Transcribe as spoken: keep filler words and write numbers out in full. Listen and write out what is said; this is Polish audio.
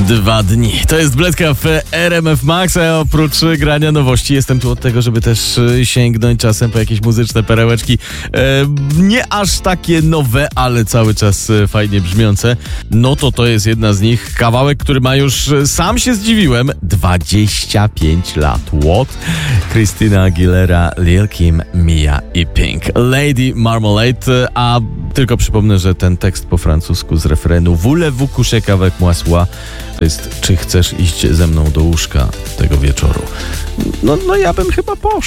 Dwa dni. To jest Bledka w R M F Max, a oprócz grania nowości jestem tu od tego, żeby też sięgnąć czasem po jakieś muzyczne perełeczki. E, nie aż takie nowe, ale cały czas fajnie brzmiące. No to to jest jedna z nich. Kawałek, który ma już, sam się zdziwiłem, dwadzieścia pięć lat. What? Christina Aguilera, Lil Kim, Mia i Pink. Lady Marmalade, a tylko przypomnę, że ten tekst po francusku z refrenu Voulez-vous coucher avec moi soir to jest, czy chcesz iść ze mną do łóżka tego wieczoru? No, no ja bym chyba poszedł.